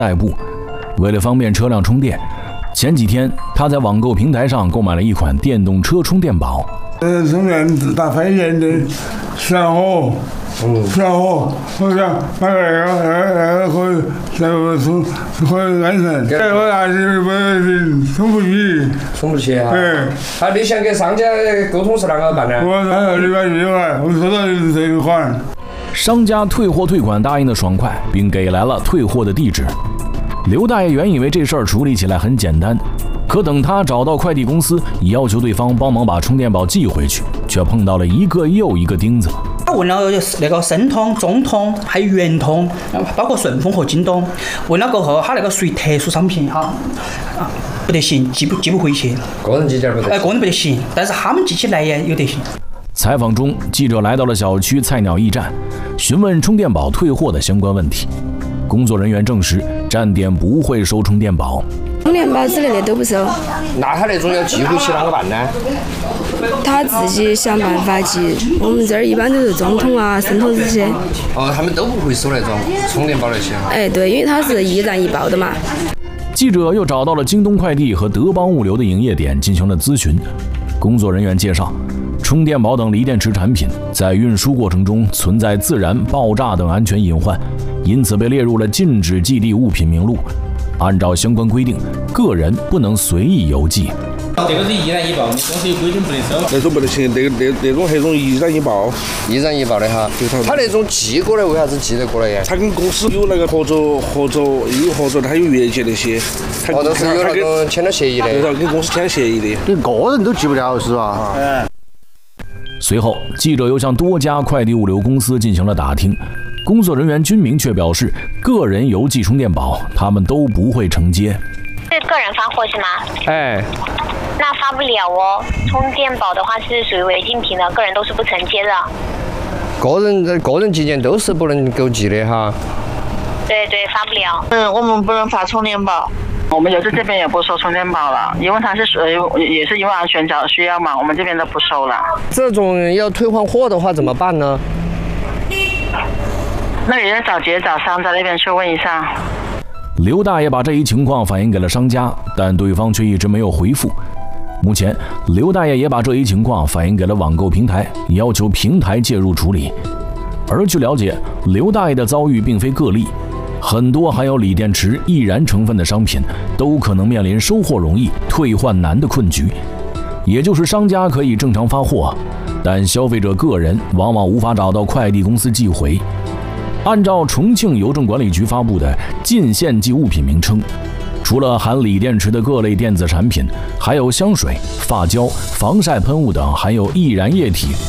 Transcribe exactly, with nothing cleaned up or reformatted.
代步。为了方便车辆充电，前几天他在网购平台上购买了一款电动车充电宝。 呃，充电打快电的上火，上火，我想那个那个那个可以，那个充可以安全。这个还是不充不起， 充不起哈。 对。 那你想跟商家沟通是啷个办呢？ 我那个六百一万，我收到这个款。 商家退货退款答应的爽快，并给来了退货的地址。刘大爷原以为这事儿处理起来很简单。可等他找到快递公司，要求对方帮忙把充电宝寄回去，却碰到了一个又一个钉子。 他问了那个申通、中通，还有圆通，包括顺丰和京东。问了过后，他那个属于特殊商品哈，啊，不得行，寄不寄不回去。 个人寄件不得。 哎，个人不得行，但是他们寄起来也有得行。 采访中，记者来到了小区菜鸟驿站，询问充电宝退货的相关问题。工作人员证实，站点不会收充电宝。 充电宝之类的都不收。 那他那种要寄回去啷个办呢？ 他自己想办法寄。我们这儿一般都是中通啊、申通这些。 哦，他们都不会收那种充电宝那些。 哎，对，因为它是一站一报的嘛。 记者又找到了京东快递和德邦物流的营业点进行了咨询。工作人员介绍，充电宝等锂电池产品在运输过程中存在自燃、爆炸等安全隐患，因此被列入了禁止寄递物品名录。按照相关规定，个人不能随意邮寄。 这个是一燃一爆，你公司有规定不能收。 那种不得行，那个那那种还有种一燃一爆， 一燃一爆的哈。他那种寄过来，为啥子寄得过来呀？ 他跟公司有那个合作，合作有合作，他有月结那些。 哦，都是有那个签了协议的。 对头，跟公司签协议的。 你个人都寄不了是吧？ 哎。 随后，记者又向多家快递物流公司进行了打听。工作人员均明确表示，个人邮寄充电宝，他们都不会承接。 是个人发货是吗？ 哎， 那发不了哦。充电宝的话是属于违禁品的，个人都是不承接的。 个人的个人寄件都是不能够寄的哈。 对对，发不了。 嗯，我们不能发充电宝。我们邮政这边也不收充电宝了，因为它是呃也是因为安全角需要嘛，我们这边都不收了。 这种要退换货的话怎么办呢？ 那也要找节找商家那边去问一下。 刘大爷把这一情况反映给了商家，但对方却一直没有回复。目前，刘大爷也把这一情况反映给了网购平台，要求平台介入处理。而据了解，刘大爷的遭遇并非个例，很多含有锂电池、易燃成分的商品都可能面临收货容易、退换难的困局。也就是商家可以正常发货，但消费者个人往往无法找到快递公司寄回。按照重庆邮政管理局发布的禁限寄物品名称，除了含锂电池的各类电子产品，还有香水、发胶、防晒喷雾等含有易燃液体